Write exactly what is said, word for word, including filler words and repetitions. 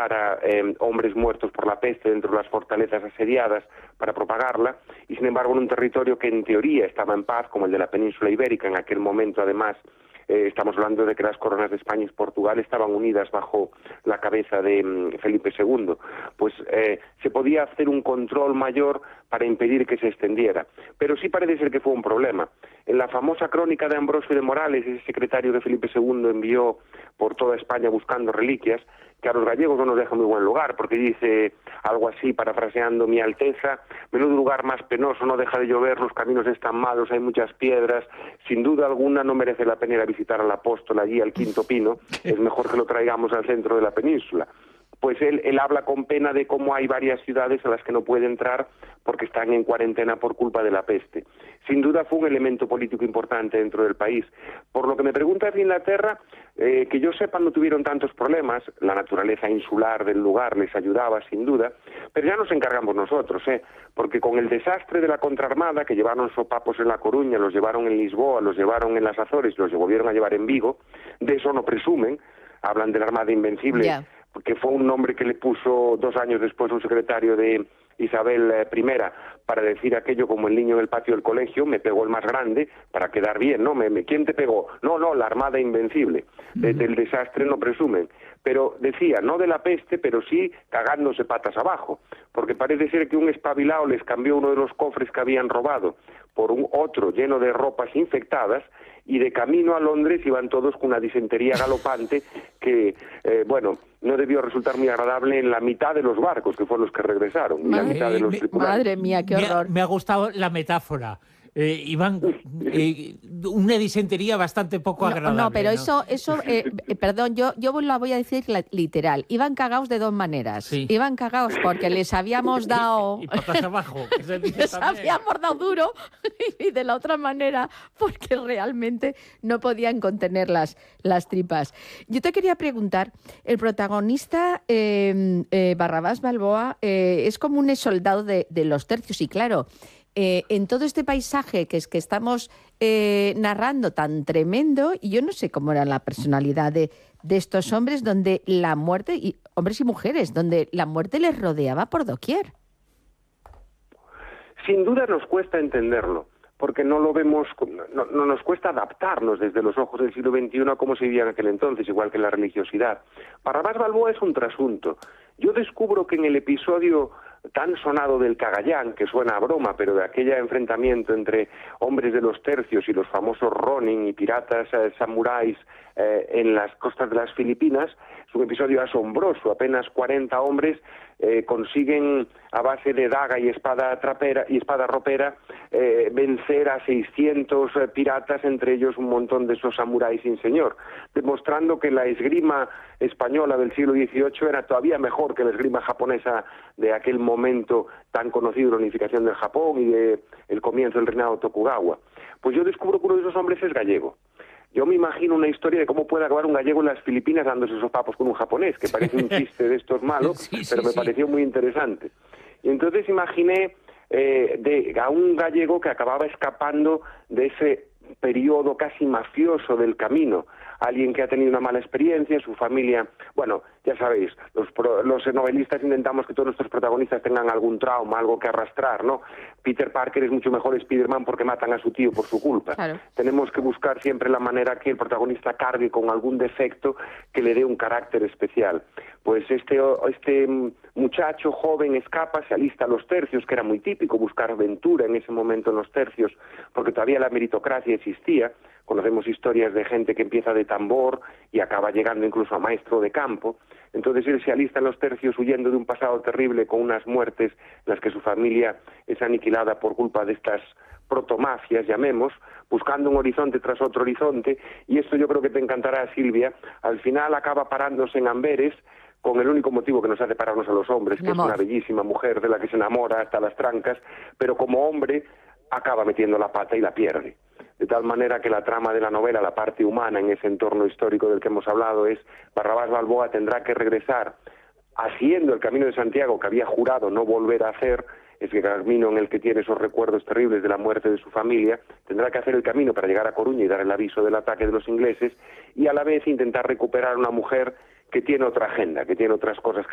llevara eh, hombres muertos por la peste dentro de las fortalezas asediadas para propagarla, y sin embargo en un territorio que en teoría estaba en paz, como el de la península ibérica, en aquel momento además eh, estamos hablando de que las coronas de España y Portugal estaban unidas bajo la cabeza de mm, Felipe segundo, pues eh, se podía hacer un control mayor para impedir que se extendiera. Pero sí parece ser que fue un problema. En la famosa crónica de Ambrosio de Morales, ese secretario que Felipe segundo envió por toda España buscando reliquias, que a los gallegos no nos deja muy buen lugar, porque dice algo así, parafraseando mi Alteza: menudo lugar más penoso, no deja de llover, los caminos están malos, hay muchas piedras, sin duda alguna no merece la pena ir a visitar al apóstol allí, al Quinto Pino, es mejor que lo traigamos al centro de la península. Pues él, él habla con pena de cómo hay varias ciudades a las que no puede entrar porque están en cuarentena por culpa de la peste. Sin duda fue un elemento político importante dentro del país. Por lo que me preguntas de Inglaterra, eh, que yo sepa no tuvieron tantos problemas, la naturaleza insular del lugar les ayudaba sin duda, pero ya nos encargamos nosotros, ¿eh? Porque con el desastre de la contraarmada, que llevaron sopapos en La Coruña, los llevaron en Lisboa, los llevaron en las Azores, los volvieron a llevar en Vigo, de eso no presumen, hablan de la Armada Invencible, yeah. que fue un nombre que le puso dos años después un secretario de Isabel I para decir aquello como el niño en el patio del colegio: me pegó el más grande, para quedar bien, ¿no? Me, me, ¿Quién te pegó? No, no, la Armada Invencible. De, del desastre no presumen. Pero decía, no de la peste, pero sí cagándose patas abajo, porque parece ser que un espabilado les cambió uno de los cofres que habían robado por un otro lleno de ropas infectadas, y de camino a Londres iban todos con una disentería galopante que, eh, bueno, no debió resultar muy agradable en la mitad de los barcos, que fueron los que regresaron, y la mitad de los tripulantes. Madre mía, qué horror. Me ha, me ha gustado la metáfora. Eh, iban eh, una disentería bastante poco agradable. No, no pero ¿no? eso, eso eh, eh, perdón, yo, yo la voy a decir la, literal. Iban cagados de dos maneras. Sí. Iban cagados porque les habíamos dado... y, y patas abajo, que se dice les también. habíamos dado duro, y de la otra manera porque realmente no podían contener las, las tripas. Yo te quería preguntar, el protagonista eh, eh, Barrabás Balboa eh, es como un soldado de, de los tercios, y claro... Eh, en todo este paisaje que es que estamos eh, narrando tan tremendo, y yo no sé cómo era la personalidad de, de estos hombres, donde la muerte, y hombres y mujeres, donde la muerte les rodeaba por doquier. Sin duda nos cuesta entenderlo, porque no lo vemos, no, no nos cuesta adaptarnos desde los ojos del siglo veintiuno a cómo se vivía en aquel entonces, igual que la religiosidad. Barrabás Balboa es un trasunto. Yo descubro que en el episodio tan sonado del Cagayán, que suena a broma, pero de aquel enfrentamiento entre hombres de los tercios y los famosos Ronin y piratas eh, samuráis eh, en las costas de las Filipinas, es un episodio asombroso. Apenas cuarenta hombres eh, consiguen, a base de daga y espada trapera y espada ropera, eh, vencer a seiscientos eh, piratas, entre ellos un montón de esos samuráis sin señor, demostrando que la esgrima española del siglo dieciocho era todavía mejor que la esgrima japonesa de aquel momento tan conocido, la unificación del Japón y de el comienzo del reinado Tokugawa. Pues yo descubro que uno de esos hombres es gallego. Yo me imagino una historia de cómo puede acabar un gallego en las Filipinas dándose esos papos con un japonés, que parece un chiste de estos malos, sí, sí, pero me sí. pareció muy interesante. Y entonces imaginé eh, de, a un gallego que acababa escapando de ese periodo casi mafioso del camino, alguien que ha tenido una mala experiencia, su familia, bueno, ya sabéis, los, pro, los novelistas intentamos que todos nuestros protagonistas tengan algún trauma, algo que arrastrar, ¿no? Peter Parker es mucho mejor Spiderman porque matan a su tío por su culpa. Claro. Tenemos que buscar siempre la manera que el protagonista cargue con algún defecto que le dé un carácter especial. Pues este, este muchacho joven escapa, se alista a los tercios, que era muy típico buscar aventura en ese momento en los tercios, porque todavía la meritocracia existía. Conocemos historias de gente que empieza de tambor y acaba llegando incluso a maestro de campo. Entonces él se alista en los tercios huyendo de un pasado terrible, con unas muertes en las que su familia es aniquilada por culpa de estas protomafias, llamemos, buscando un horizonte tras otro horizonte. Y esto yo creo que te encantará, Silvia. Al final acaba parándose en Amberes, con el único motivo que nos hace pararnos a los hombres, que es una bellísima mujer de la que se enamora hasta las trancas, pero como hombre acaba metiendo la pata y la pierde. De tal manera que la trama de la novela, la parte humana en ese entorno histórico del que hemos hablado, es Barrabás Balboa tendrá que regresar haciendo el Camino de Santiago que había jurado no volver a hacer, ese camino en el que tiene esos recuerdos terribles de la muerte de su familia, tendrá que hacer el camino para llegar a Coruña y dar el aviso del ataque de los ingleses, y a la vez intentar recuperar a una mujer que tiene otra agenda, que tiene otras cosas que